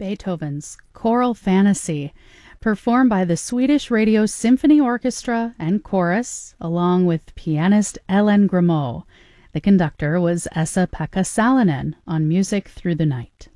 Beethoven's Choral Fantasy, performed by the Swedish Radio Symphony Orchestra and Chorus, along with pianist Ellen Grimaud. The conductor was Esa-Pekka Salonen on Music Through the Night.